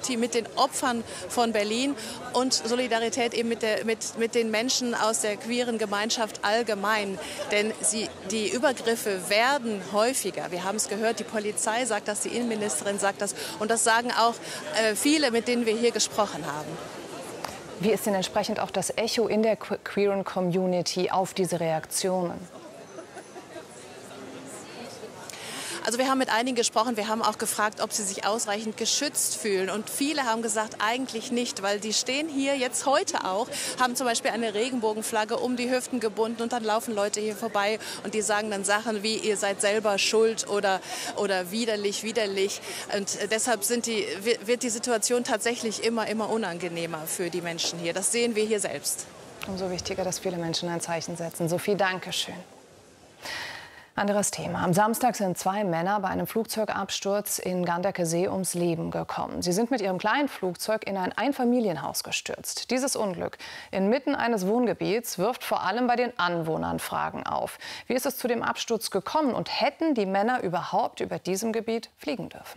Community, mit den Opfern von Berlin und Solidarität eben mit den Menschen aus der queeren Gemeinschaft allgemein. Denn die Übergriffe werden häufiger. Wir haben es gehört, die Polizei sagt das, die Innenministerin sagt das und das sagen auch viele, mit denen wir hier gesprochen haben. Wie ist denn entsprechend auch das Echo in der queeren Community auf diese Reaktionen? Also wir haben mit einigen gesprochen, wir haben auch gefragt, ob sie sich ausreichend geschützt fühlen. Und viele haben gesagt, eigentlich nicht, weil die stehen hier jetzt heute auch, haben zum Beispiel eine Regenbogenflagge um die Hüften gebunden und dann laufen Leute hier vorbei und die sagen dann Sachen wie, ihr seid selber schuld oder widerlich. Und deshalb wird die Situation tatsächlich immer unangenehmer für die Menschen hier. Das sehen wir hier selbst. Umso wichtiger, dass viele Menschen ein Zeichen setzen. Sophie, danke schön. Anderes Thema. Am Samstag sind 2 Männer bei einem Flugzeugabsturz in Ganderkesee ums Leben gekommen. Sie sind mit ihrem kleinen Flugzeug in ein Einfamilienhaus gestürzt. Dieses Unglück inmitten eines Wohngebiets wirft vor allem bei den Anwohnern Fragen auf. Wie ist es zu dem Absturz gekommen und hätten die Männer überhaupt über diesem Gebiet fliegen dürfen?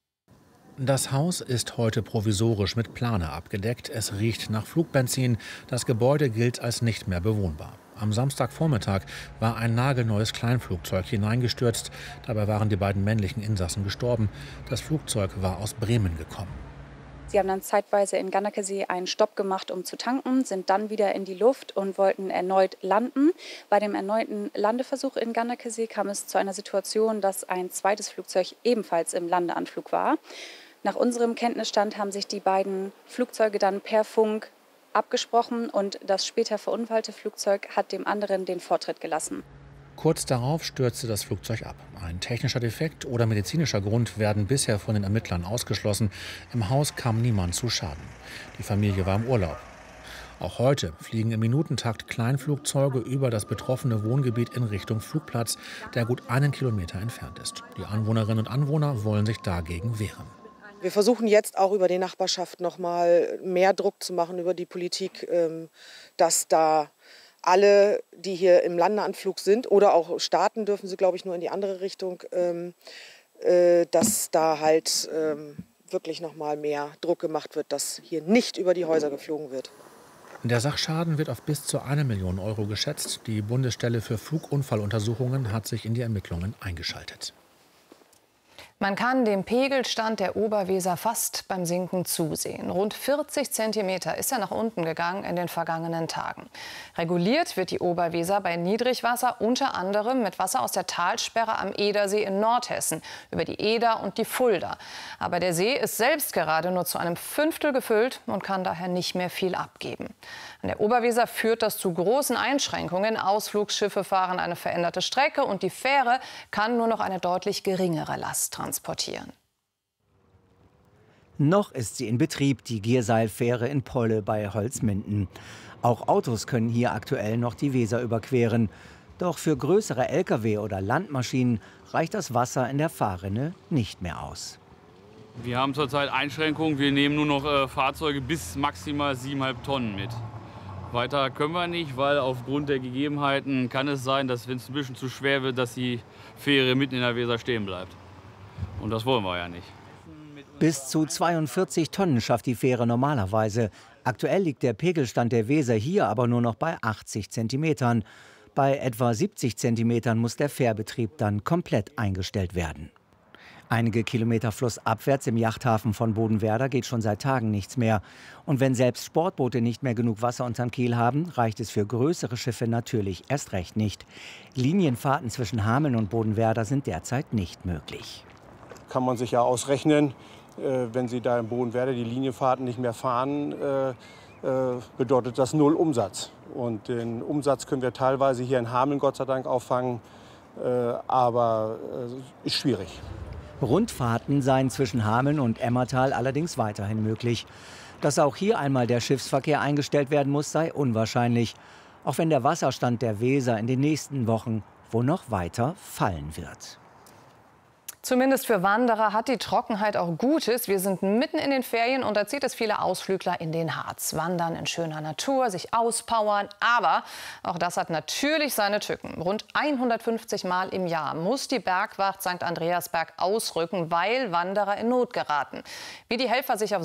Das Haus ist heute provisorisch mit Plane abgedeckt. Es riecht nach Flugbenzin. Das Gebäude gilt als nicht mehr bewohnbar. Am Samstagvormittag war ein nagelneues Kleinflugzeug hineingestürzt. Dabei waren die beiden männlichen Insassen gestorben. Das Flugzeug war aus Bremen gekommen. Sie haben dann zeitweise in Ganderkesee einen Stopp gemacht, um zu tanken, sind dann wieder in die Luft und wollten erneut landen. Bei dem erneuten Landeversuch in Ganderkesee kam es zu einer Situation, dass ein zweites Flugzeug ebenfalls im Landeanflug war. Nach unserem Kenntnisstand haben sich die beiden Flugzeuge dann per Funk abgesprochen und das später verunfallte Flugzeug hat dem anderen den Vortritt gelassen. Kurz darauf stürzte das Flugzeug ab. Ein technischer Defekt oder medizinischer Grund werden bisher von den Ermittlern ausgeschlossen. Im Haus kam niemand zu Schaden. Die Familie war im Urlaub. Auch heute fliegen im Minutentakt Kleinflugzeuge über das betroffene Wohngebiet in Richtung Flugplatz, der gut 1 Kilometer entfernt ist. Die Anwohnerinnen und Anwohner wollen sich dagegen wehren. Wir versuchen jetzt auch über die Nachbarschaft noch mal mehr Druck zu machen über die Politik, dass da alle, die hier im Landeanflug sind oder auch starten dürfen sie, glaube ich, nur in die andere Richtung, dass da halt wirklich noch mal mehr Druck gemacht wird, dass hier nicht über die Häuser geflogen wird. Der Sachschaden wird auf bis zu 1 Million Euro geschätzt. Die Bundesstelle für Flugunfalluntersuchungen hat sich in die Ermittlungen eingeschaltet. Man kann dem Pegelstand der Oberweser fast beim Sinken zusehen. Rund 40 Zentimeter ist er nach unten gegangen in den vergangenen Tagen. Reguliert wird die Oberweser bei Niedrigwasser unter anderem mit Wasser aus der Talsperre am Edersee in Nordhessen über die Eder und die Fulda. Aber der See ist selbst gerade nur zu einem Fünftel gefüllt und kann daher nicht mehr viel abgeben. An der Oberweser führt das zu großen Einschränkungen. Ausflugsschiffe fahren eine veränderte Strecke und die Fähre kann nur noch eine deutlich geringere Last transportieren. Noch ist sie in Betrieb, die Gierseilfähre in Polle bei Holzminden. Auch Autos können hier aktuell noch die Weser überqueren. Doch für größere Lkw oder Landmaschinen reicht das Wasser in der Fahrrinne nicht mehr aus. Wir haben zurzeit Einschränkungen. Wir nehmen nur noch Fahrzeuge bis maximal 7,5 Tonnen mit. Weiter können wir nicht, weil aufgrund der Gegebenheiten kann es sein, dass, wenn es ein bisschen zu schwer wird, dass die Fähre mitten in der Weser stehen bleibt. Und das wollen wir ja nicht. Bis zu 42 Tonnen schafft die Fähre normalerweise. Aktuell liegt der Pegelstand der Weser hier aber nur noch bei 80 Zentimetern. Bei etwa 70 Zentimetern muss der Fährbetrieb dann komplett eingestellt werden. Einige Kilometer flussabwärts im Yachthafen von Bodenwerder geht schon seit Tagen nichts mehr. Und wenn selbst Sportboote nicht mehr genug Wasser unterm Kiel haben, reicht es für größere Schiffe natürlich erst recht nicht. Linienfahrten zwischen Hameln und Bodenwerder sind derzeit nicht möglich. Kann man sich ja ausrechnen, wenn Sie da in Bodenwerder die Linienfahrten nicht mehr fahren, bedeutet das 0 Umsatz. Und den Umsatz können wir teilweise hier in Hameln Gott sei Dank auffangen, aber ist schwierig. Rundfahrten seien zwischen Hameln und Emmertal allerdings weiterhin möglich. Dass auch hier einmal der Schiffsverkehr eingestellt werden muss, sei unwahrscheinlich. Auch wenn der Wasserstand der Weser in den nächsten Wochen wohl noch weiter fallen wird. Zumindest für Wanderer hat die Trockenheit auch Gutes. Wir sind mitten in den Ferien und da zieht es viele Ausflügler in den Harz. Wandern in schöner Natur, sich auspowern. Aber auch das hat natürlich seine Tücken. Rund 150 Mal im Jahr muss die Bergwacht St. Andreasberg ausrücken, weil Wanderer in Not geraten. Wie die Helfer sich auf